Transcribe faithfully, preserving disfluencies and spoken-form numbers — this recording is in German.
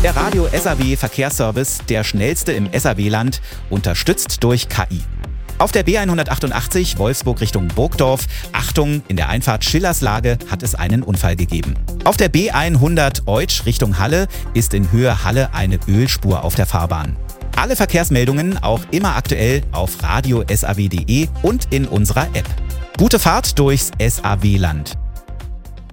Der Radio S A W Verkehrsservice, der schnellste im S A W-Land, unterstützt durch K I. Auf der B hundertachtundachtzig Wolfsburg Richtung Burgdorf, Achtung, in der Einfahrt Schillerslage hat es einen Unfall gegeben. Auf der B hundert Eutsch Richtung Halle ist in Höhe Halle eine Ölspur auf der Fahrbahn. Alle Verkehrsmeldungen auch immer aktuell auf radio punkt s a w punkt d e und in unserer App. Gute Fahrt durchs S A W-Land.